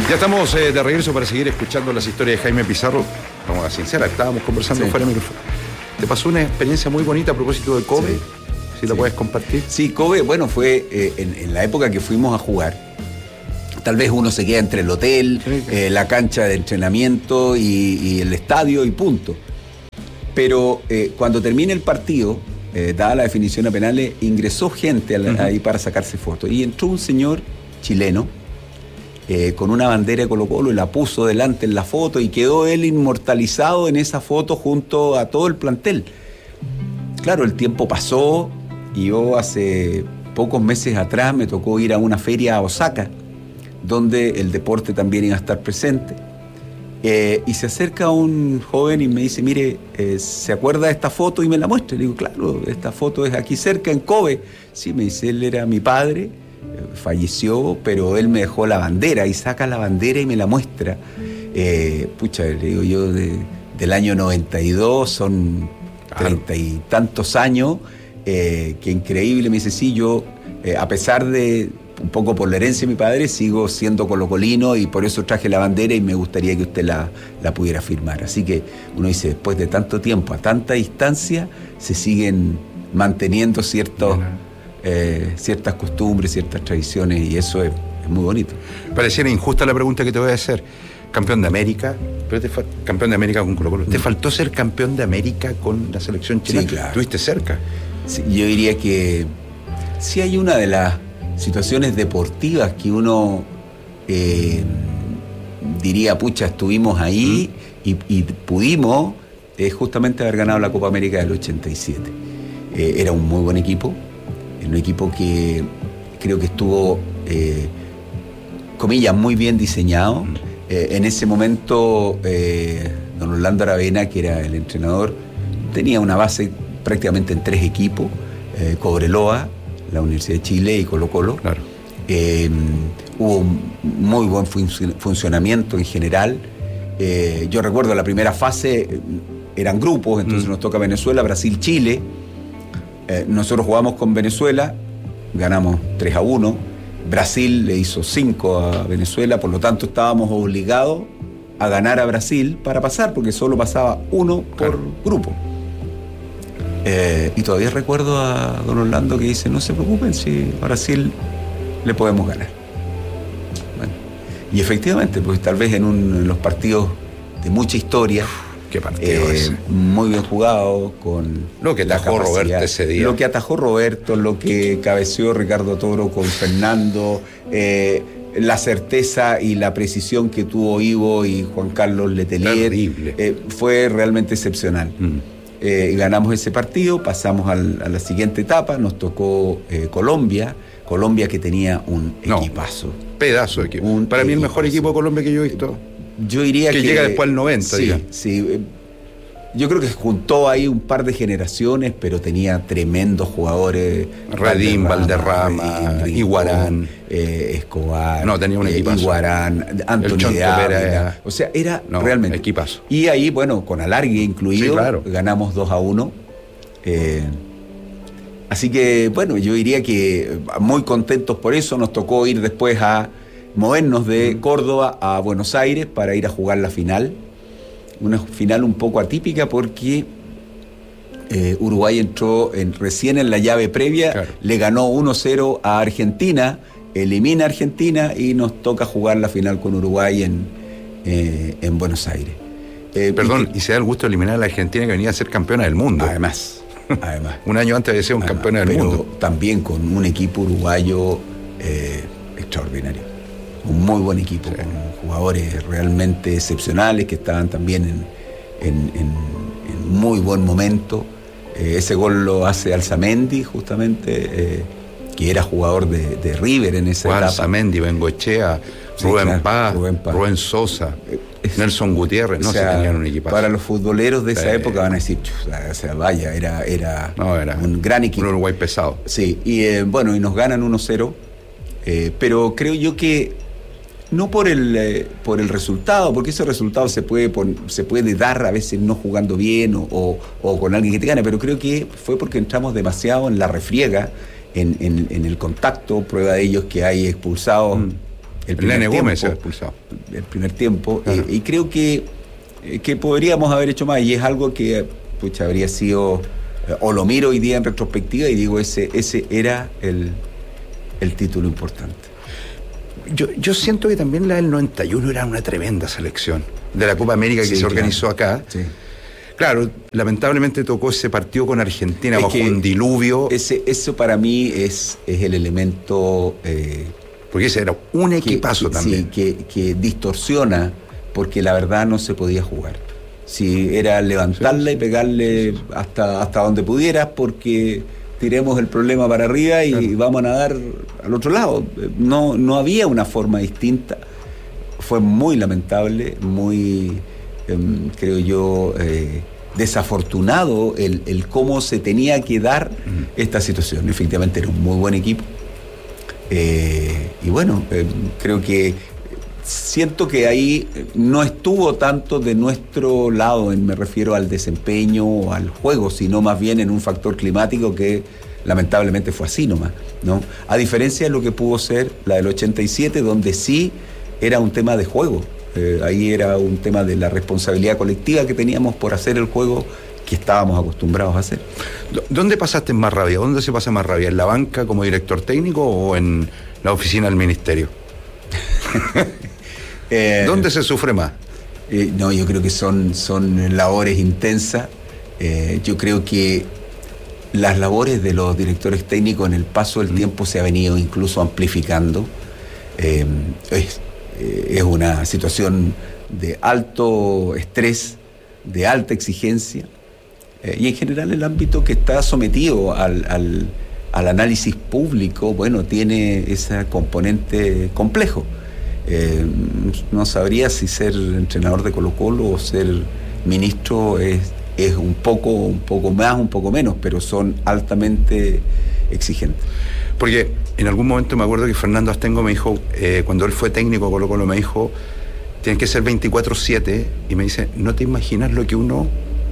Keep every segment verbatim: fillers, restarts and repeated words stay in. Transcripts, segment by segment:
Ya estamos eh, de regreso para seguir escuchando las historias de Jaime Pizarro. Vamos a sincera, estábamos conversando sí. fuera de micrófono. Te pasó una experiencia muy bonita a propósito de Kobe. Sí. Si sí. la puedes compartir. Sí, Kobe, bueno, fue eh, en, en la época que fuimos a jugar. Tal vez uno se queda entre el hotel, sí. eh, la cancha de entrenamiento y, y el estadio y punto. Pero eh, cuando termine el partido, eh, dada la definición a penales, ingresó gente la, uh-huh. ahí para sacarse fotos. Y entró un señor chileno eh, con una bandera de Colo-Colo y la puso delante en la foto y quedó él inmortalizado en esa foto junto a todo el plantel. Claro, el tiempo pasó y yo hace pocos meses atrás me tocó ir a una feria a Osaka, donde el deporte también iba a estar presente. Eh, y se acerca un joven y me dice, mire, eh, ¿se acuerda de esta foto? Y me la muestra. Le digo, claro, esta foto es aquí cerca, en Kobe. Sí, me dice, él era mi padre, eh, falleció, pero él me dejó la bandera, y saca la bandera y me la muestra. Eh, pucha, le digo yo, de, del año noventa y dos, son treinta y tantos años, eh, que increíble. Me dice, sí, yo, eh, a pesar de... un poco por la herencia de mi padre, sigo siendo colocolino y por eso traje la bandera y me gustaría que usted la, la pudiera firmar. Así que uno dice, después de tanto tiempo, a tanta distancia, se siguen manteniendo ciertos, eh, ciertas costumbres, ciertas tradiciones, y eso es, es muy bonito. Pareciera injusta la pregunta que te voy a hacer. Campeón de América, pero te fa- campeón de América con Colo-Colo. ¿Te faltó ser campeón de América con la selección chilena? Sí, claro. ¿Estuviste cerca? Sí, yo diría que sí hay una de las situaciones deportivas que uno eh, diría, pucha, estuvimos ahí mm. y, y pudimos eh, justamente haber ganado la Copa América del ochenta y siete. Eh, era un muy buen equipo, un equipo que creo que estuvo, eh, comillas, muy bien diseñado. Mm. Eh, en ese momento, eh, don Orlando Aravena, que era el entrenador, tenía una base prácticamente en tres equipos, eh, Cobreloa, la Universidad de Chile y Colo-Colo. Claro. Eh, hubo un muy buen fun- funcionamiento en general. Eh, yo recuerdo la primera fase, eran grupos, entonces mm. nos toca Venezuela, Brasil, Chile. Eh, nosotros jugamos con Venezuela, ganamos tres a uno. Brasil le hizo cinco a Venezuela, por lo tanto estábamos obligados a ganar a Brasil para pasar, porque solo pasaba uno por claro. grupo. Eh, y todavía recuerdo a don Orlando que dice, no se preocupen, si a Brasil le podemos ganar. Bueno, y efectivamente, pues tal vez en, un, en los partidos de mucha historia, qué partido eh, ese. muy bien jugado, con lo que atajó Roberto ese día. Lo que atajó Roberto, lo que cabeceó Ricardo Toro con Fernando, eh, la certeza y la precisión que tuvo Ivo y Juan Carlos Letelier, eh, fue realmente excepcional. Mm. Eh, ganamos ese partido, pasamos al, a la siguiente etapa, nos tocó eh, Colombia, Colombia que tenía un no, equipazo. Pedazo de equipo. Un Para equipazo. Mí el mejor equipo de Colombia que yo he visto. Yo diría que... Que llega después al noventa, sí, digamos. Sí, yo creo que juntó ahí un par de generaciones, pero tenía tremendos jugadores. Redín, Valderrama, Iguarán. Eh, Escobar. No, tenía un equipazo. Eh, Iguarán, Anthony de Ávila. O sea, era no, realmente equipazo. Y ahí, bueno, con alargue incluido, sí, claro. ganamos dos a uno. Eh, así que, bueno, yo diría que muy contentos por eso. Nos tocó ir después a movernos de mm. Córdoba a Buenos Aires para ir a jugar la final. Una final un poco atípica porque eh, Uruguay entró en, recién en la llave previa, claro. le ganó uno cero a Argentina, elimina a Argentina y nos toca jugar la final con Uruguay en, eh, en Buenos Aires. Eh, Perdón, y, que, y se da el gusto de eliminar a la Argentina, que venía a ser campeona del mundo. Además, además. Un año antes de ser un además, campeón del pero mundo. También con un equipo uruguayo eh, extraordinario. Un muy buen equipo, sí. con jugadores realmente excepcionales que estaban también en, en, en, en muy buen momento. Eh, ese gol lo hace Alzamendi, justamente, eh, que era jugador de, de River en esa Juan etapa. Alzamendi, Bengoechea, sí, Rubén, claro, Paz, Rubén Paz, Rubén Sosa, es, Nelson Gutiérrez, no o sea, se tenían un equipazo. Para los futboleros de esa sí. época van a decir, o sea, vaya, era, era, no, era un gran equipo. Un Uruguay pesado. Sí, y eh, bueno, y nos ganan uno cero, eh, pero creo yo que no por el eh, por el resultado, porque ese resultado se puede pon, se puede dar a veces no jugando bien o, o, o con alguien que te gane, pero creo que fue porque entramos demasiado en la refriega, en, en, en el contacto. Prueba de ello es que hay expulsados mm. el primer Nene tiempo, Gómez se ha expulsado. El primer tiempo, Claro. eh, y creo que, eh, que podríamos haber hecho más, y es algo que pucha, habría sido, eh, o lo miro hoy día en retrospectiva y digo, ese, ese era el, el título importante. Yo, yo siento que también la del noventa y uno era una tremenda selección de la Copa América que Sí, se claro. organizó acá. Sí. Claro, lamentablemente tocó ese partido con Argentina Es bajo que un diluvio, Ese, eso para mí es, es el elemento eh, porque ese era un que- equipazo que, también. sí, que, que distorsiona, porque la verdad no se podía jugar. Si era levantarla y pegarle hasta, hasta donde pudieras, porque tiremos el problema para arriba y Claro. vamos a nadar al otro lado. No, no había una forma distinta. Fue muy lamentable, muy, eh, creo yo, eh, desafortunado el, el cómo se tenía que dar Mm. esta situación. Efectivamente era un muy buen equipo. Eh, y bueno, eh, creo que siento que ahí no estuvo tanto de nuestro lado, en, me refiero al desempeño o al juego, sino más bien en un factor climático que lamentablemente fue así nomás, ¿no? A diferencia de lo que pudo ser la del ochenta y siete, donde sí era un tema de juego. Eh, ahí era un tema de la responsabilidad colectiva que teníamos por hacer el juego que estábamos acostumbrados a hacer. ¿Dónde pasaste más rabia? ¿Dónde se pasa más rabia? ¿En la banca como director técnico o en la oficina del ministerio? Eh, ¿Dónde se sufre más? Eh, no, yo creo que son, son labores intensas. Eh, yo creo que las labores de los directores técnicos en el paso del tiempo se ha venido incluso amplificando. Eh, es, eh, es una situación de alto estrés, de alta exigencia, eh, y en general el ámbito que está sometido al, al, al análisis público, bueno, tiene ese componente complejo. Eh, no sabría si ser entrenador de Colo-Colo o ser ministro es, es un poco, un poco más, un poco menos, pero son altamente exigentes. Porque en algún momento me acuerdo que Fernando Astengo me dijo, eh, cuando él fue técnico de Colo-Colo, me dijo, tienes que ser veinticuatro siete, y me dice, no te imaginas lo que uno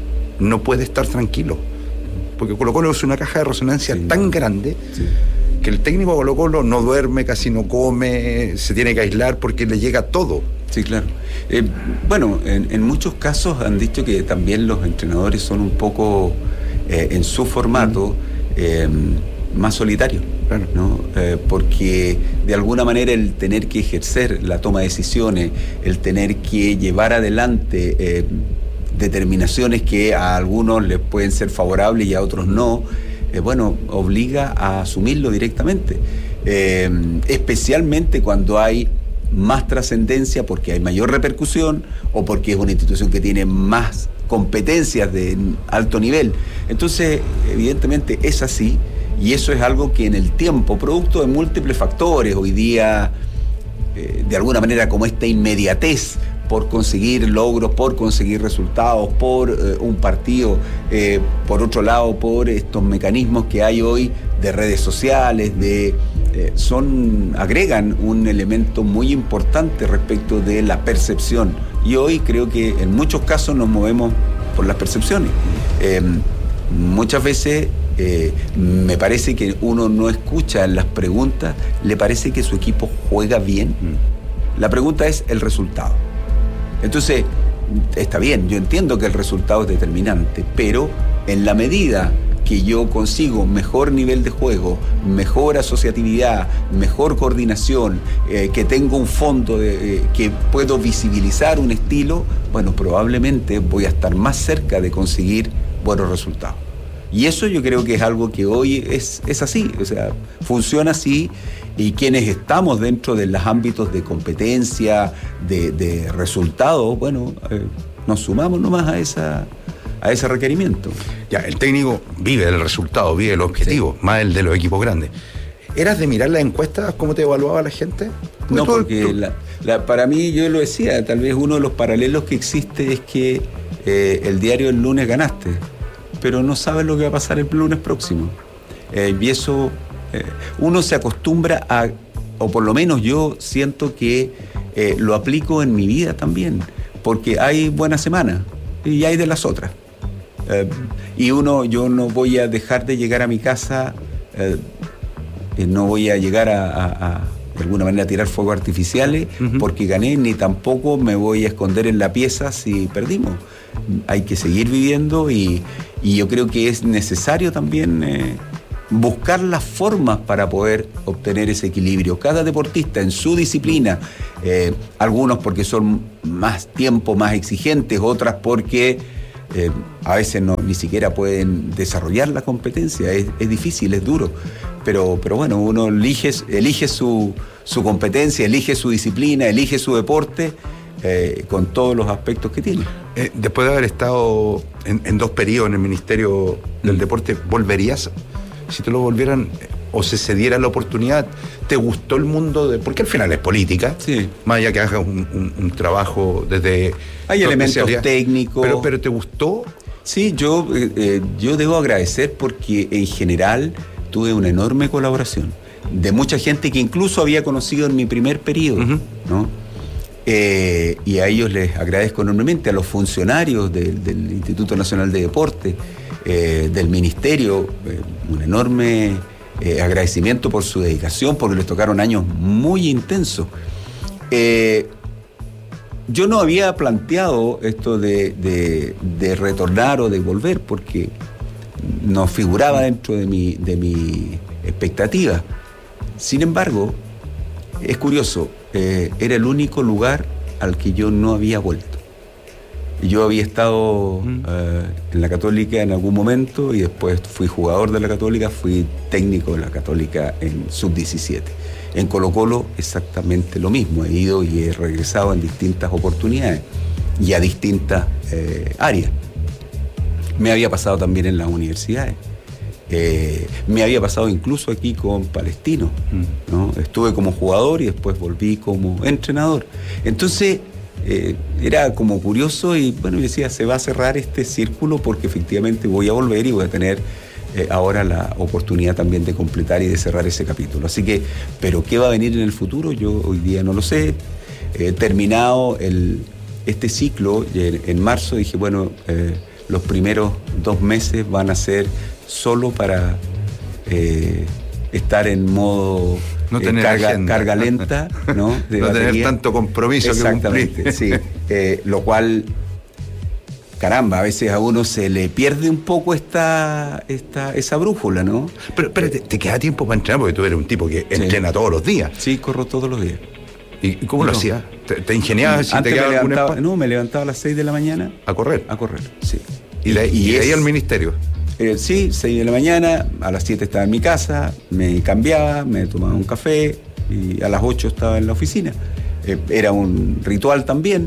no puede estar tranquilo. Porque Colo-Colo es una caja de resonancia Sí. tan grande Sí. que el técnico de Colo-Colo no duerme, casi no come, se tiene que aislar porque le llega todo. Sí, claro. Eh, bueno, en, en muchos casos han dicho que también los entrenadores son un poco, eh, en su formato, eh, más solitarios, Claro. ¿no? Eh, porque de alguna manera el tener que ejercer la toma de decisiones, el tener que llevar adelante eh, determinaciones que a algunos les pueden ser favorables y a otros no, eh, bueno, obliga a asumirlo directamente. Eh, especialmente cuando hay más trascendencia, porque hay mayor repercusión o porque es una institución que tiene más competencias de alto nivel. Entonces, evidentemente es así, y eso es algo que en el tiempo, producto de múltiples factores, hoy día, eh, de alguna manera, como esta inmediatez por conseguir logros, por conseguir resultados, por eh, un partido, eh, por otro lado, por estos mecanismos que hay hoy de redes sociales, de eh, son agregan un elemento muy importante respecto de la percepción. Y hoy creo que en muchos casos nos movemos por las percepciones. Eh, muchas veces eh, me parece que uno no escucha en las preguntas, le parece que su equipo juega bien. Mm. La pregunta es el resultado. Entonces, está bien, yo entiendo que el resultado es determinante, pero en la medida que yo consigo mejor nivel de juego, mejor asociatividad, mejor coordinación, eh, que tengo un fondo de, eh, que puedo visibilizar un estilo, bueno, probablemente voy a estar más cerca de conseguir buenos resultados. Y eso yo creo que es algo que hoy es, es así, o sea, funciona así, y quienes estamos dentro de los ámbitos de competencia, de, de resultados, bueno, eh, nos sumamos nomás a esa... a ese requerimiento. Ya, el técnico vive del resultado, vive del objetivo, sí. Más el de los equipos grandes. ¿Eras de mirar las encuestas, cómo te evaluaba la gente? Porque no, porque la, la, para mí, yo lo decía, tal vez uno de los paralelos que existe es que eh, el diario el lunes ganaste, pero no sabes lo que va a pasar el lunes próximo. Eh, y eso, eh, uno se acostumbra a, o por lo menos yo siento que eh, lo aplico en mi vida también, porque hay buenas semanas y hay de las otras. Eh, y uno, yo no voy a dejar de llegar a mi casa, eh, no voy a llegar a, a, de alguna manera tirar fuegos artificiales uh-huh. porque gané, ni tampoco me voy a esconder en la pieza si perdimos. Hay que seguir viviendo y, y yo creo que es necesario también eh, buscar las formas para poder obtener ese equilibrio. Cada deportista en su disciplina, eh, algunos porque son más tiempo, más exigentes, otras porque eh, a veces no, ni siquiera pueden desarrollar la competencia, es, es difícil, es duro, pero, pero bueno, uno elige, elige su, su competencia, elige su disciplina, elige su deporte, eh, con todos los aspectos que tiene. Eh, después de haber estado en, en dos periodos en el Ministerio del mm. Deporte, ¿volverías? Si te lo volvieran o se cediera la oportunidad, ¿te gustó el mundo de...? Porque al final es política, sí. Más allá que hagas un, un, un trabajo desde... Hay elementos técnicos. Pero, pero ¿te gustó? Sí, yo, eh, yo debo agradecer porque en general tuve una enorme colaboración de mucha gente que incluso había conocido en mi primer periodo, uh-huh. ¿no? Eh, y a ellos les agradezco enormemente, a los funcionarios de, del Instituto Nacional de Deporte, eh, del Ministerio, eh, un enorme eh, agradecimiento por su dedicación, porque les tocaron años muy intensos. Eh, yo no había planteado esto de, de, de retornar o de volver, porque no figuraba dentro de mi, de mi expectativa. Sin embargo, es curioso, eh, era el único lugar al que yo no había vuelto. Yo había estado mm. eh, en la Católica en algún momento y después fui jugador de la Católica, fui técnico de la Católica en sub diecisiete. En Colo-Colo exactamente lo mismo, he ido y he regresado en distintas oportunidades y a distintas eh, áreas. Me había pasado también en las universidades. Eh, me había pasado incluso aquí con Palestino, ¿no? Estuve como jugador y después volví como entrenador. Entonces eh, era como curioso y bueno, yo decía, se va a cerrar este círculo porque efectivamente voy a volver y voy a tener eh, ahora la oportunidad también de completar y de cerrar ese capítulo. Así que, pero ¿qué va a venir en el futuro? Yo hoy día no lo sé. He terminado el, este ciclo en, en marzo, dije, bueno, eh, los primeros dos meses van a ser solo para eh, estar en modo no tener eh, carga, agenda. carga lenta, ¿no? De no batería. Tener tanto compromiso. Exactamente, que sí. Eh, lo cual, caramba, a veces a uno se le pierde un poco esta, esta esa brújula, ¿no? Pero, pero te, te queda tiempo para entrenar porque tú eres un tipo que sí. entrena todos los días. Sí, corro todos los días. ¿Y cómo no. lo hacías? ¿Te, te ingeniabas? Si Antes te me levantaba, algún no, me levantaba a las seis de la mañana. ¿A correr? A correr, sí. ¿Y, de, y, y de ahí al ministerio? Eh, sí, seis de la mañana, a las siete estaba en mi casa, me cambiaba, me tomaba un café y a las ocho estaba en la oficina. Eh, era un ritual también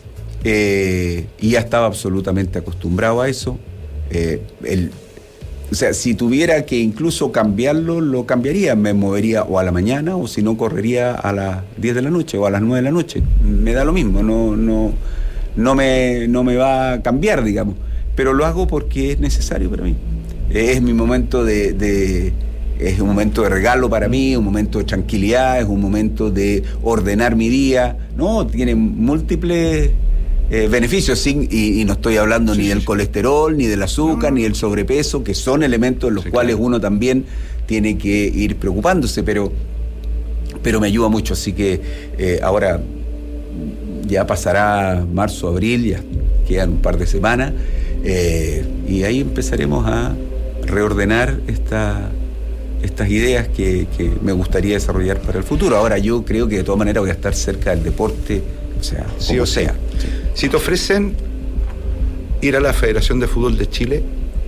eh, y ya estaba absolutamente acostumbrado a eso. Eh, el, o sea, si tuviera que incluso cambiarlo, lo cambiaría. Me movería o a la mañana o si no, correría a las diez de la noche o a las nueve de la noche. Me da lo mismo, no, no, no, me, no me va a cambiar, digamos. Pero lo hago porque es necesario para mí. Es mi momento de, de... Es un momento de regalo para mí, un momento de tranquilidad, es un momento de ordenar mi día. No, tiene múltiples eh, beneficios, sin, y, y no estoy hablando sí, ni sí, del sí. colesterol, ni del azúcar, no, no. ni del sobrepeso, que son elementos en los sí, cuales claro. uno también tiene que ir preocupándose, pero, pero me ayuda mucho. Así que eh, ahora ya pasará marzo, abril, ya quedan un par de semanas. Eh, y ahí empezaremos a reordenar esta, estas ideas que, que me gustaría desarrollar para el futuro. Ahora yo creo que de todas maneras voy a estar cerca del deporte, o sea, sí o sea. Sí. Si te ofrecen ir a la Federación de Fútbol de Chile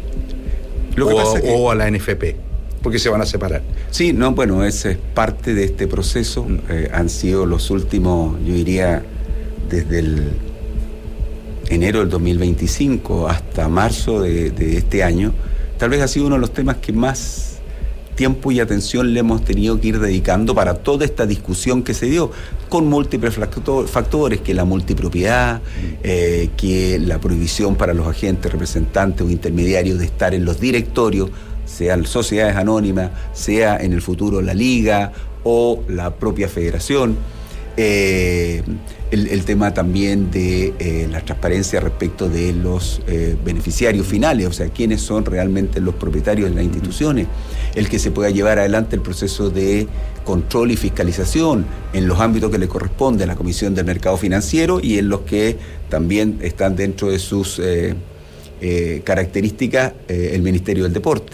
Lo que o, pasa que, o a la N F P, porque se van a separar. Sí, no, bueno, ese es parte de este proceso. Mm. Eh, han sido los últimos, yo diría, desde el enero del dos mil veinticinco hasta marzo de, de este año, tal vez ha sido uno de los temas que más tiempo y atención le hemos tenido que ir dedicando para toda esta discusión que se dio, con múltiples factores, que la multipropiedad, eh, que la prohibición para los agentes, representantes o intermediarios de estar en los directorios, sean sociedades anónimas, sea en el futuro la liga o la propia federación. Eh, el, el tema también de eh, la transparencia respecto de los eh, beneficiarios finales, o sea, quiénes son realmente los propietarios de las instituciones, el que se pueda llevar adelante el proceso de control y fiscalización en los ámbitos que le corresponde a la Comisión del Mercado Financiero y en los que también están dentro de sus eh, eh, características eh, el Ministerio del Deporte.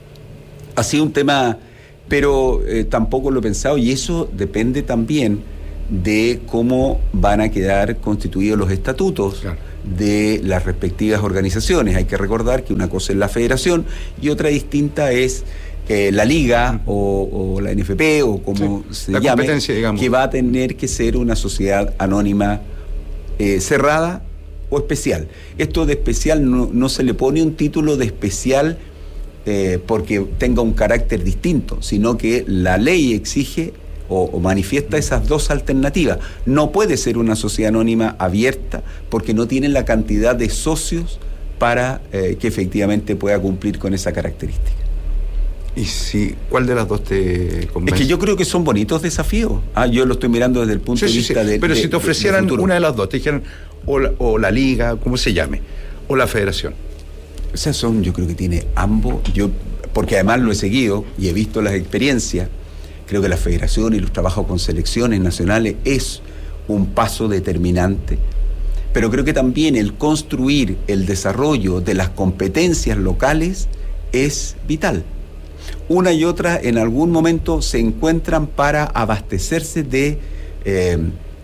Ha sido un tema, pero eh, tampoco lo he pensado, y eso depende también de cómo van a quedar constituidos los estatutos, claro, de las respectivas organizaciones. Hay que recordar que una cosa es la federación y otra distinta es eh, la liga o, o la N F P o como sí, se la llame, competencia, digamos, que va a tener que ser una sociedad anónima eh, cerrada o especial. Esto de especial no, no se le pone un título de especial eh, porque tenga un carácter distinto, sino que la ley exige O, o manifiesta esas dos alternativas. No puede ser una sociedad anónima abierta porque no tiene la cantidad de socios para eh, que efectivamente pueda cumplir con esa característica. ¿Y si cuál de las dos te convence? Es que yo creo que son bonitos desafíos. Ah, yo lo estoy mirando desde el punto sí, de sí, vista sí. de... Pero de, si te ofrecieran de, de una de las dos, te dijeran o la, o la liga, como se llame, o la federación. O sea, son, yo creo que tiene ambos, yo porque además lo he seguido y he visto las experiencias. Creo que la federación y los trabajos con selecciones nacionales es un paso determinante, pero creo que también el construir el desarrollo de las competencias locales es vital. Una y otra en algún momento se encuentran para abastecerse de eh,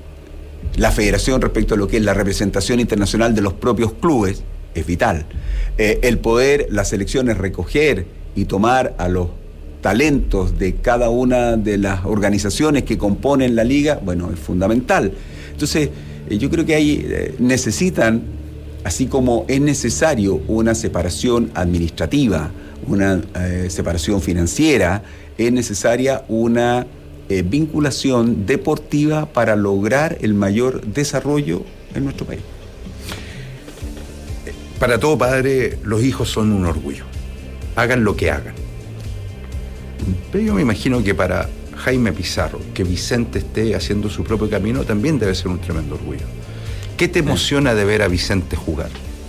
la federación respecto a lo que es la representación internacional de los propios clubes, es vital. Eh, el poder, las selecciones recoger y tomar a los talentos de cada una de las organizaciones que componen la liga, bueno, es fundamental. Entonces, eh, yo creo que ahí eh, necesitan, así como es necesario una separación administrativa, una eh, separación financiera, es necesaria una eh, vinculación deportiva para lograr el mayor desarrollo en nuestro país. Para todo padre, los hijos son un orgullo. Hagan lo que hagan. Pero yo me imagino que para Jaime Pizarro, que Vicente esté haciendo su propio camino, también debe ser un tremendo orgullo. ¿Qué te emociona de ver a Vicente jugar?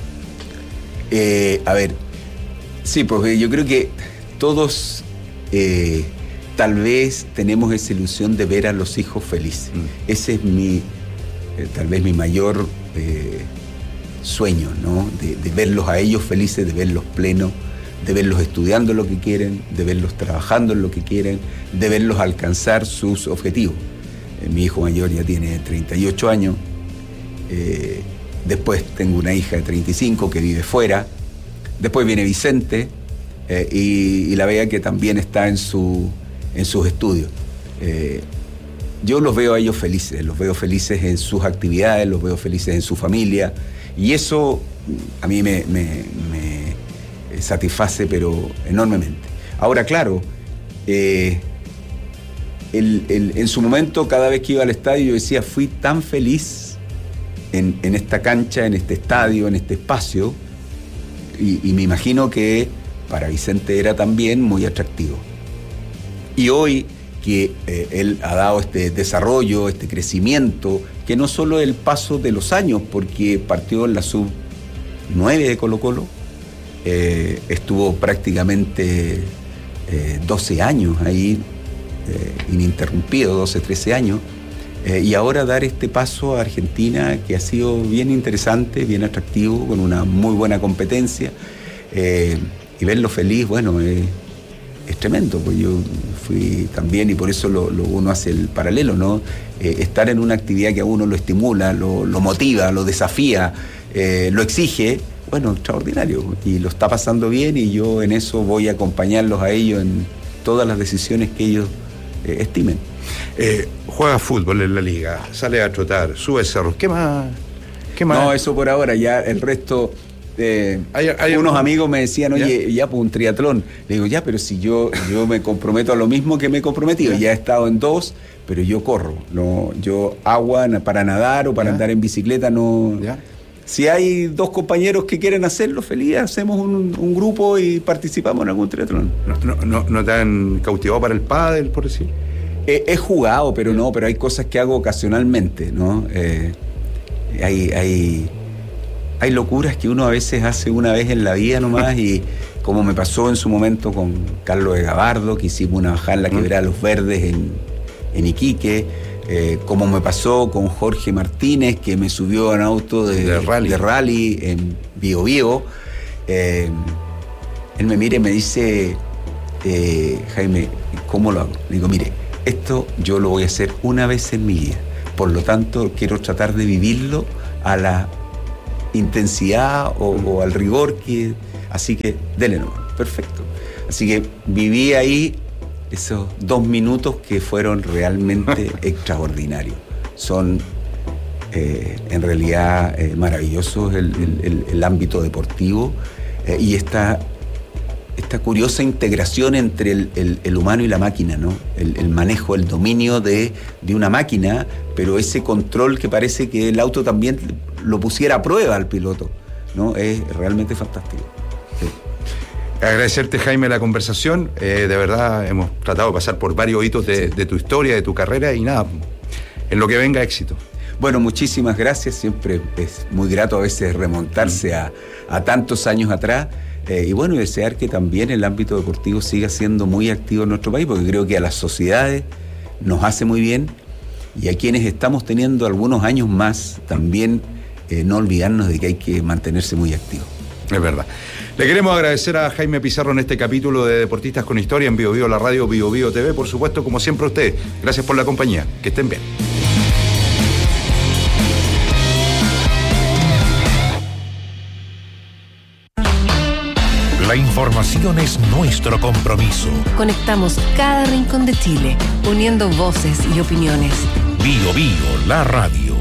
Eh, a ver, sí, porque yo creo que todos eh, tal vez tenemos esa ilusión de ver a los hijos felices. Mm. Ese es mi, eh, tal vez mi mayor eh, sueño, ¿no? De, de verlos a ellos felices, de verlos plenos, de verlos estudiando lo que quieren, de verlos trabajando en lo que quieren, de verlos alcanzar sus objetivos. Eh, mi hijo mayor ya tiene treinta y ocho años, eh, después tengo una hija de treinta y cinco que vive fuera, después viene Vicente eh, y, y la vea que también está en, su, en sus estudios. Eh, yo los veo a ellos felices, los veo felices en sus actividades, los veo felices en su familia, y eso a mí me... me, me satisface pero enormemente. Ahora, claro, eh, el, el, en su momento, cada vez que iba al estadio, yo decía, fui tan feliz en, en esta cancha, en este estadio, en este espacio, y, y me imagino que para Vicente era también muy atractivo. Y hoy que eh, él ha dado este desarrollo, este crecimiento, que no solo es el paso de los años, porque partió en la sub nueve de Colo-Colo, Eh, estuvo prácticamente eh, doce años ahí, eh, ininterrumpido, doce, trece años, eh, y ahora dar este paso a Argentina que ha sido bien interesante, bien atractivo, con una muy buena competencia, eh, y verlo feliz, bueno, eh, es tremendo, pues yo fui también, y por eso lo, lo uno hace el paralelo, ¿no? Eh, estar en una actividad que a uno lo estimula, lo, lo motiva, lo desafía, eh, lo exige. Bueno, extraordinario, y lo está pasando bien, y yo en eso voy a acompañarlos a ellos en todas las decisiones que ellos eh, estimen. Eh, juega fútbol en la liga, sale a trotar, sube cerros, ¿qué más? ¿Qué más? No, eso por ahora, ya el resto... Eh, ¿Hay, hay unos algún... amigos me decían, oye, ya, ya pues un triatlón. Le digo, ya, pero si yo, yo me comprometo a lo mismo que me he comprometido, ya, ya he estado en dos, pero yo corro, no, yo agua para nadar o para ya. andar en bicicleta no... ¿Ya? Si hay dos compañeros que quieren hacerlo, feliz, hacemos un, un grupo y participamos en algún triatlón. ¿No, no, no, no te han cautivado para el pádel, por decir? He, he jugado, pero no, pero hay cosas que hago ocasionalmente, ¿no? Eh, hay, hay, hay locuras que uno a veces hace una vez en la vida nomás y como me pasó en su momento con Carlos de Gabardo, que hicimos una bajada en la Quebrada de los Verdes en, en Iquique, eh, como me pasó con Jorge Martínez, que me subió en auto de, de, rally. de rally en Bio Bio. Eh, él me mira y me dice, eh, Jaime, ¿cómo lo hago? Le digo, mire, esto yo lo voy a hacer una vez en mi vida, por lo tanto quiero tratar de vivirlo a la intensidad o, o al rigor que... Así que dele nomás, perfecto. Así que viví ahí esos dos minutos que fueron realmente extraordinarios. Son eh, en realidad eh, maravillosos el, el, el ámbito deportivo eh, y esta... esta curiosa integración entre el, el, el humano y la máquina, ¿no? El, el manejo, el dominio de, de una máquina, pero ese control que parece que el auto también lo pusiera a prueba al piloto, ¿no? Es realmente fantástico. Sí. Agradecerte, Jaime, la conversación. Eh, de verdad, hemos tratado de pasar por varios hitos de, sí. de tu historia, de tu carrera, y nada, en lo que venga, éxito. Bueno, muchísimas gracias. Siempre es muy grato a veces remontarse a, a tantos años atrás. Eh, y bueno, desear que también el ámbito deportivo siga siendo muy activo en nuestro país, porque creo que a las sociedades nos hace muy bien, y a quienes estamos teniendo algunos años más, también eh, no olvidarnos de que hay que mantenerse muy activos. Es verdad. Le queremos agradecer a Jaime Pizarro en este capítulo de Deportistas con Historia en Bio Bio, la radio Bio Bio T V, por supuesto, como siempre a ustedes. Gracias por la compañía. Que estén bien. La información es nuestro compromiso. Conectamos cada rincón de Chile, uniendo voces y opiniones. Bio Bio, la radio.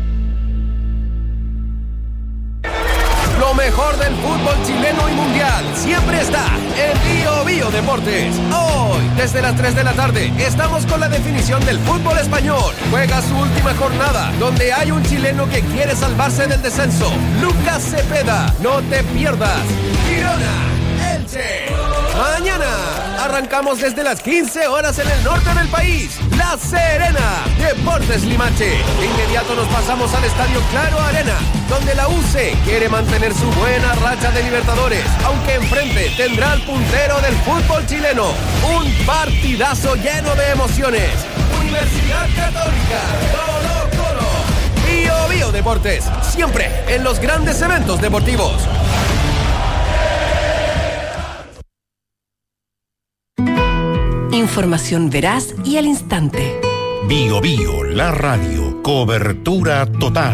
Lo mejor del fútbol chileno y mundial siempre está en Bio Bio Deportes. Hoy, desde las tres de la tarde, estamos con la definición del fútbol español. Juega su última jornada, donde hay un chileno que quiere salvarse del descenso. Lucas Cepeda, no te pierdas. Girona, Elche. Mañana arrancamos desde las quince horas en el norte del país. La Serena, Deportes Limache. De inmediato nos pasamos al Estadio Claro Arena, donde la U C quiere mantener su buena racha de Libertadores, aunque enfrente tendrá al puntero del fútbol chileno. Un partidazo lleno de emociones. Universidad Católica, Colo Colo. Bio Bio Deportes, siempre en los grandes eventos deportivos. Información veraz y al instante. Bio Bio, la radio. Cobertura total.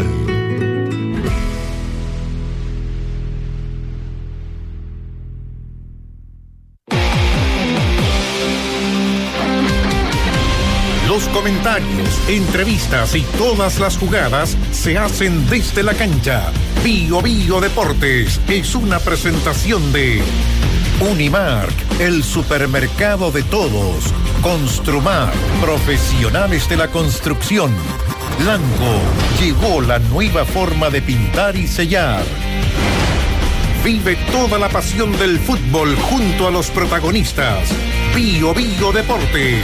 Los comentarios, entrevistas y todas las jugadas se hacen desde la cancha. Bio Bio Deportes es una presentación de Unimark, el supermercado de todos. Construmar, profesionales de la construcción. Lanco, llegó la nueva forma de pintar y sellar. Vive toda la pasión del fútbol junto a los protagonistas. Bio Bio Deportes.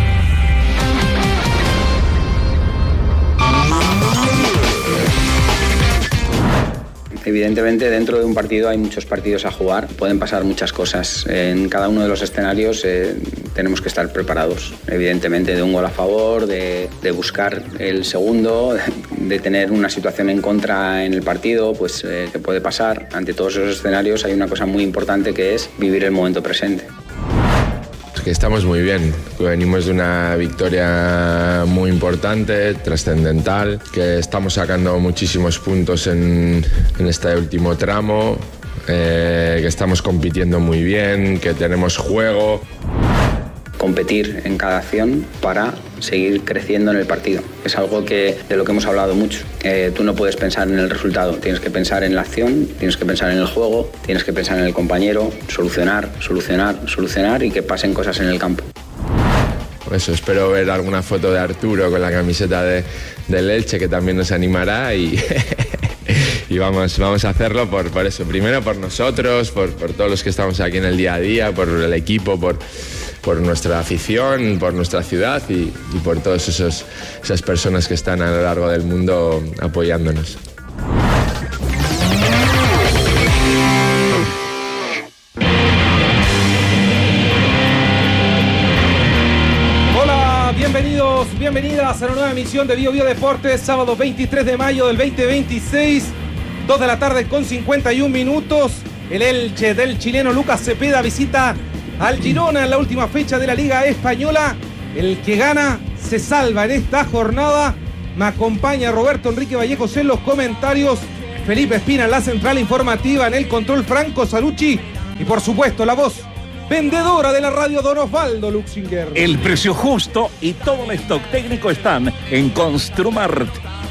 Evidentemente, dentro de un partido hay muchos partidos a jugar, pueden pasar muchas cosas. En cada uno de los escenarios eh, tenemos que estar preparados, evidentemente, de un gol a favor, de, de buscar el segundo, de tener una situación en contra en el partido, pues eh, que puede pasar. Ante todos esos escenarios hay una cosa muy importante, que es vivir el momento presente. Que estamos muy bien, venimos de una victoria muy importante, trascendental, que estamos sacando muchísimos puntos en, en este último tramo, eh, que estamos compitiendo muy bien, que tenemos juego. Competir en cada acción para seguir creciendo en el partido. Es algo que, de lo que hemos hablado mucho. Eh, tú no puedes pensar en el resultado, tienes que pensar en la acción, tienes que pensar en el juego, tienes que pensar en el compañero, solucionar, solucionar, solucionar y que pasen cosas en el campo. Eso, espero ver alguna foto de Arturo con la camiseta de, del Elche, que también nos animará, y, y vamos, vamos a hacerlo por, por eso. Primero por nosotros, por, por todos los que estamos aquí en el día a día, por el equipo, por... por nuestra afición, por nuestra ciudad y, y por todas esos, esas personas que están a lo largo del mundo apoyándonos. Bienvenidos, bienvenidas a una nueva emisión de Bio Bio Deportes, sábado veintitrés de mayo del veinte veintiséis, dos de la tarde con cincuenta y un minutos. El Elche del chileno Lucas Cepeda visita al Girona en la última fecha de la Liga Española. El que gana se salva en esta jornada. Me acompaña Roberto Enrique Vallejos en los comentarios, Felipe Espina en la central informativa, en el control Franco Salucci y por supuesto la voz vendedora de la radio, don Osvaldo Luxinger. El precio justo y todo el stock técnico están en Construmart.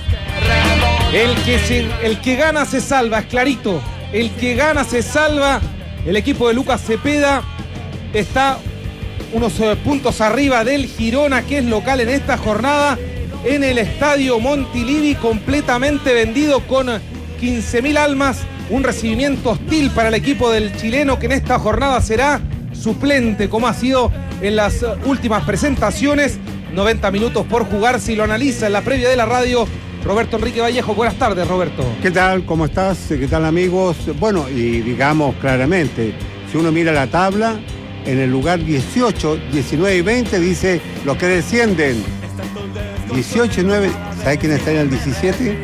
El que, se, el que gana se salva, es clarito. El que gana se salva. El equipo de Lucas Cepeda está unos eh, puntos arriba del Girona, que es local en esta jornada, en el estadio Montilivi, completamente vendido con quince mil almas. Un recibimiento hostil para el equipo del chileno, que en esta jornada será suplente, como ha sido en las últimas presentaciones. noventa minutos por jugar, si lo analiza en la previa de la radio Roberto Enrique Vallejo. Buenas tardes, Roberto. ¿Qué tal? ¿Cómo estás? ¿Qué tal, amigos? Bueno, y digamos claramente, si uno mira la tabla, en el lugar dieciocho, diecinueve y veinte dice los que descienden. dieciocho y nueve, ¿sabes quién está en el diecisiete?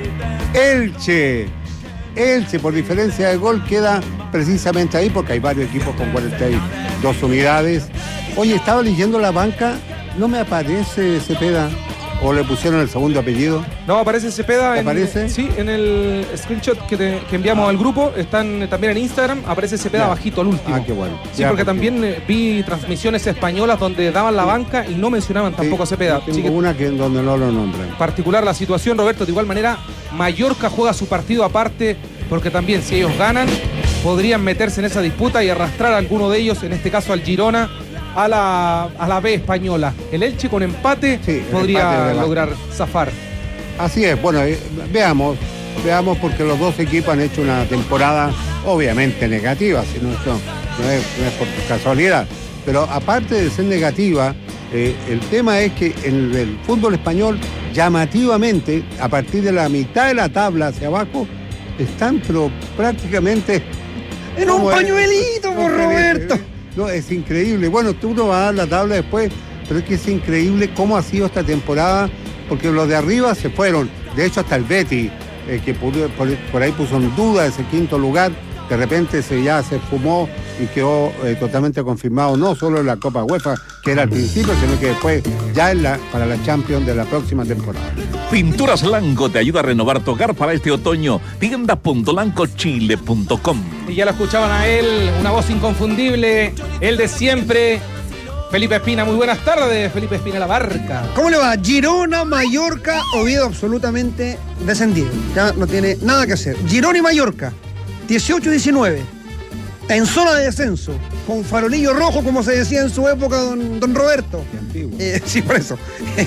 Elche. Elche, por diferencia de gol, queda precisamente ahí, porque hay varios equipos con cuarenta y dos unidades. Oye, estaba leyendo la banca, no me aparece Cepeda, o le pusieron el segundo apellido. No, aparece Cepeda. En, ¿Aparece? Sí, en el screenshot que, te, que enviamos ah. al grupo, están también en Instagram, aparece Cepeda ya. Bajito al último. Ah, qué bueno. Sí, ya, porque, porque también eh, vi transmisiones españolas donde daban la banca y no mencionaban tampoco sí, a Cepeda. Tengo que una que donde no lo nombran. Particular la situación, Roberto. De igual manera, Mallorca juega su partido aparte, porque también si ellos ganan, podrían meterse en esa disputa y arrastrar a alguno de ellos, en este caso al Girona, a la, a la B española. El Elche con empate sí, podría empate lograr zafar. Así es, bueno, eh, veamos, veamos porque los dos equipos han hecho una temporada obviamente negativa, si no, esto no es, no es por casualidad. Pero aparte de ser negativa, eh, el tema es que en el fútbol español, llamativamente, a partir de la mitad de la tabla hacia abajo, están pero prácticamente... En un pañuelito, es, por Roberto. No, es increíble. Bueno, tú no vas a dar la tabla después, pero es que es increíble cómo ha sido esta temporada, porque los de arriba se fueron. De hecho, hasta el Betis, eh, que por, por, por ahí puso en duda ese quinto lugar, de repente se, ya se fumó y quedó eh, totalmente confirmado, no solo en la Copa UEFA, que era al principio, sino que después ya en la, para la Champions de la próxima temporada. Pinturas Lanco te ayuda a renovar tu hogar para este otoño. tienda punto lanco chile punto com. Y ya lo escuchaban a él, una voz inconfundible, el de siempre, Felipe Espina. Muy buenas tardes, Felipe Espina La Barca. ¿Cómo le va? Girona, Mallorca, Oviedo absolutamente descendido. Ya no tiene nada que hacer. Girona y Mallorca, dieciocho diecinueve, en zona de descenso, con farolillo rojo, como se decía en su época, don, don Roberto. Eh, sí, por eso.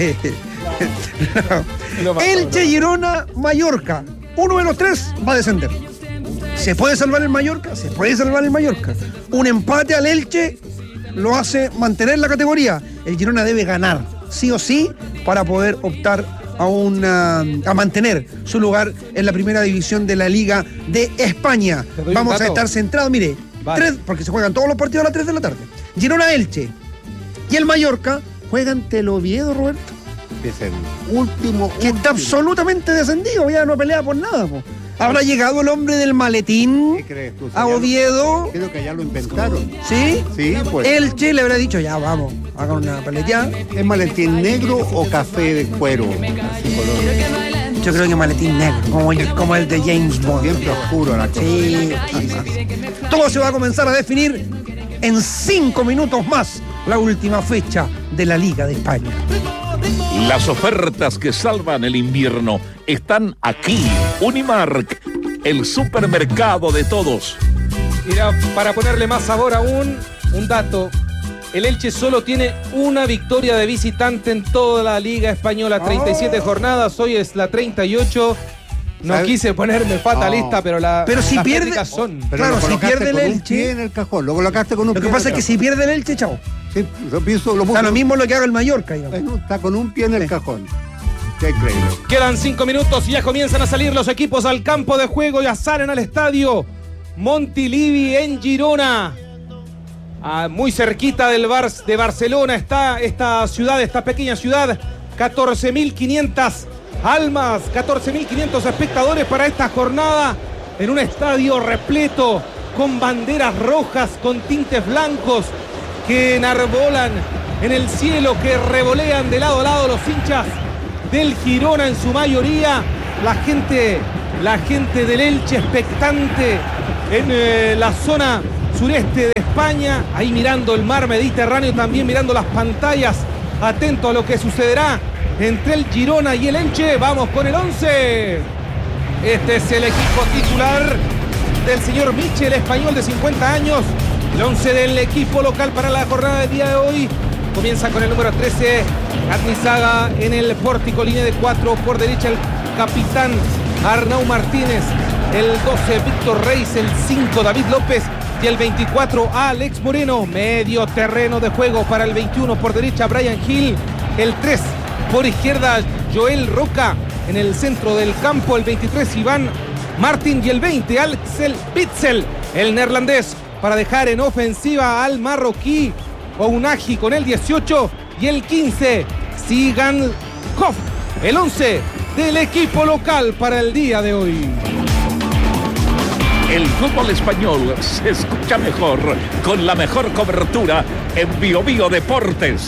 no. Elche, Girona, Mallorca. Uno de los tres va a descender. ¿Se puede salvar el Mallorca? Se puede salvar el Mallorca. Un empate al Elche lo hace mantener la categoría. El Girona debe ganar, sí o sí, para poder optar a, una, a mantener su lugar en la primera división de la Liga de España. Vamos a estar centrados, mire, vale. tres, porque se juegan todos los partidos a las tres de la tarde. Girona, Elche y el Mallorca juegan ante el Oviedo, Roberto. Es el último. Que último. Está absolutamente descendido, ya no pelea por nada, po. ¿Habrá llegado el hombre del maletín? ¿Qué crees tú? A Oviedo. Creo que ya lo inventaron. ¿Sí? Sí, pues. Elche le habrá dicho, ya vamos, hagan una pelea. ¿Es maletín negro o café de cuero? Yo creo que maletín negro, como el, como el de James Bond. Siempre oscuro la cosa. Sí. Todo se va a comenzar a definir en cinco minutos más, la última fecha de la Liga de España. Las ofertas que salvan el invierno están aquí. Unimark, el supermercado de todos. Mira, para ponerle más sabor aún, un dato. El Elche solo tiene una victoria de visitante en toda la Liga Española. treinta y siete oh. jornadas, hoy es la treinta y ocho. No ¿sabes? quise ponerme fatalista, No. pero, la, Pero si las pierde- prácticas son. Pero Claro, lo si colocaste pierde el con un Elche- pie en el cajón, lo colocaste con un Lo que pie pasa en es el que si pierde el Elche, chao. cajón. Sí, lo puso, lo puso. O sea, lo mismo lo que haga el Mallorca, digamos. Bueno, está con un pie en el cajón. Qué increíble. Quedan cinco minutos y ya comienzan a salir los equipos al campo de juego. Ya salen al estadio Montilivi en Girona. Ah, muy cerquita del Bar de Barcelona está esta ciudad, esta pequeña ciudad. catorce mil quinientas almas, catorce mil quinientos espectadores para esta jornada en un estadio repleto con banderas rojas, con tintes blancos que enarbolan en el cielo, que revolean de lado a lado los hinchas del Girona en su mayoría. La gente, la gente del Elche expectante en eh, la zona sureste de España, ahí mirando el mar Mediterráneo, también mirando las pantallas, atento a lo que sucederá entre el Girona y el Elche. Vamos con el once. Este es el equipo titular del señor Michel, español de cincuenta años. El once del equipo local para la jornada del día de hoy. Comienza con el número trece, Gatnizaga en el pórtico, línea de cuatro, por derecha el capitán Arnau Martínez, el doce Víctor Reis, el cinco David López y el veinticuatro Alex Moreno. Medio terreno de juego para el veintiuno, por derecha Brian Hill, el tres por izquierda Joel Roca, en el centro del campo el veintitrés Iván Martín y el veinte Axel Witsel, el neerlandés, para dejar en ofensiva al marroquí Ounahi con el dieciocho y el quince Sigan Koff, el once del equipo local para el día de hoy. El fútbol español se escucha mejor con la mejor cobertura en Bio Bio Deportes.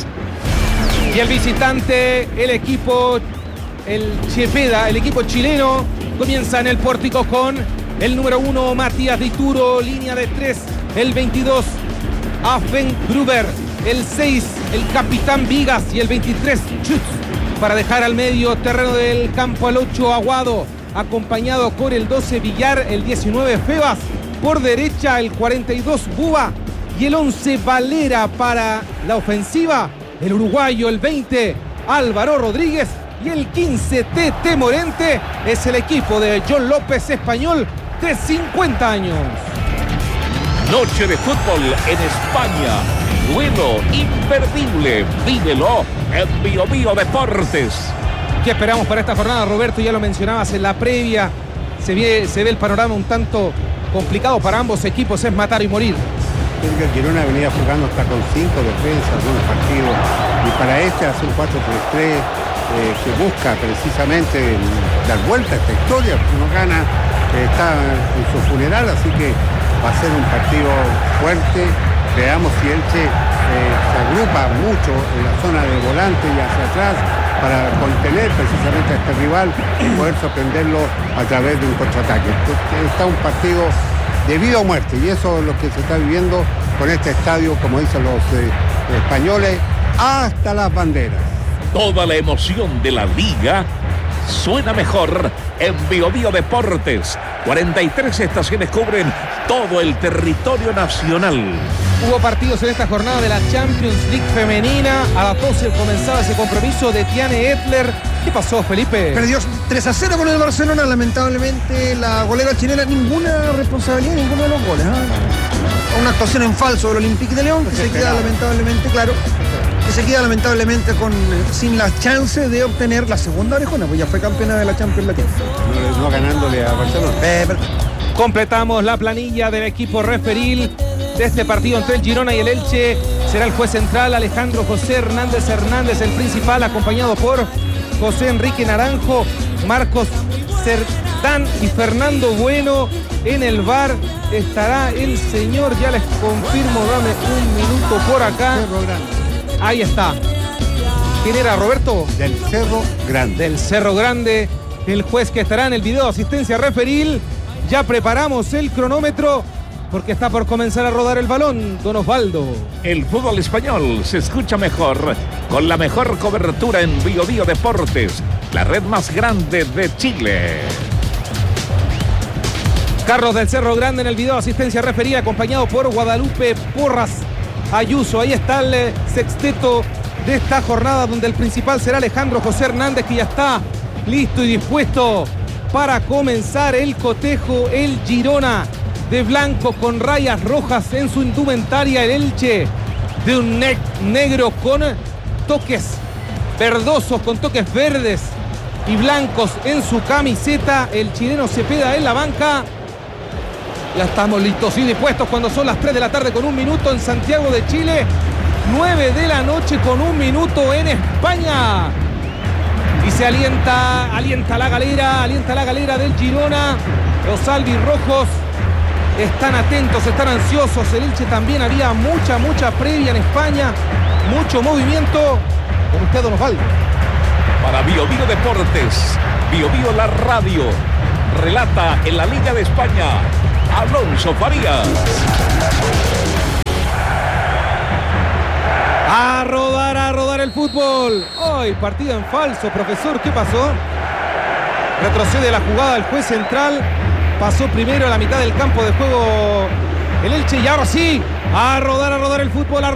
Y el visitante, el equipo, el Chepeda, el equipo chileno, comienza en el pórtico con el número uno Matías Dituro, línea de tres, el veintidós Afen Gruber, el seis el capitán Vigas y el veintitrés Schutz, para dejar al medio terreno del campo al ocho Aguado, acompañado con el doce Villar, el diecinueve Febas, por derecha el cuarenta y dos Buba y el once Valera para la ofensiva, el uruguayo, el veinte Álvaro Rodríguez y el quince Tete Morente. Es el equipo de John López, español de cincuenta años. Noche de fútbol en España. Duelo imperdible. Vívelo en Bio Bio Deportes. ¿Qué esperamos para esta jornada, Roberto? Ya lo mencionabas en la previa. Se ve, se ve el panorama un tanto complicado para ambos equipos. Es matar y morir. Creo que el Girona venía jugando hasta con cinco defensas algunos partidos. Y para este hace un cuatro tres tres eh, que busca precisamente dar vuelta a esta historia. Uno gana, eh, está en su funeral, así que va a ser un partido fuerte. Veamos si Elche eh, se agrupa mucho en la zona de volante y hacia atrás para contener precisamente a este rival y poder sorprenderlo a través de un contraataque. Está un partido de vida o muerte y eso es lo que se está viviendo con este estadio, como dicen los eh, españoles, hasta las banderas. Toda la emoción de la liga suena mejor en Bio Bio Deportes. cuarenta y tres estaciones cubren todo el territorio nacional. Hubo partidos en esta jornada de la Champions League femenina. A las doce comenzaba ese compromiso de Tiane Etler. ¿Qué pasó, Felipe? Perdió tres a cero con el Barcelona. Lamentablemente la golera chilena, ninguna responsabilidad, ninguno de los goles. ¿eh? Una actuación en falso del Olympique de León, que se queda lamentablemente, claro, que se queda lamentablemente con, sin las chances de obtener la segunda orejona, pues ya fue campeona de la Champions Latina. No, no ganándole a Barcelona. Eh, pero... Completamos la planilla del equipo referil de este partido entre el Girona y el Elche. Será el juez central Alejandro José Hernández Hernández, el principal, acompañado por José Enrique Naranjo, Marcos Cerdán y Fernando Bueno. En el V A R estará el señor, ya les confirmo, dame un minuto por acá. Ahí está. ¿Quién era, Roberto? Del Cerro Grande. Del Cerro Grande, el juez que estará en el video de asistencia referil. Ya preparamos el cronómetro porque está por comenzar a rodar el balón, don Osvaldo. El fútbol español se escucha mejor con la mejor cobertura en Bio Bio Deportes, la red más grande de Chile. Carlos del Cerro Grande en el video de asistencia referida, acompañado por Guadalupe Porras Ayuso. Ahí está el sexteto de esta jornada, donde el principal será Alejandro José Hernández, que ya está listo y dispuesto para comenzar el cotejo. El Girona de blanco con rayas rojas en su indumentaria. El Elche de un ne- negro con toques verdosos, con toques verdes y blancos en su camiseta. El chileno Cepeda en la banca. Ya estamos listos y dispuestos cuando son las tres de la tarde con un minuto en Santiago de Chile. nueve de la noche con un minuto en España. Y se alienta, alienta la galera, alienta la galera del Girona. Los albirrojos están atentos, están ansiosos. El Elche también, había mucha, mucha previa en España. Mucho movimiento. Con usted, don Osvaldo. Para Bio Bio Deportes, Bio Bio la radio. Relata en la Liga de España, Alonso Farías. A rodar, a rodar el fútbol. Hoy partido en falso, profesor. ¿Qué pasó? Retrocede la jugada del juez central. Pasó primero a la mitad del campo de juego el Elche y ahora sí, a rodar, a rodar el fútbol. A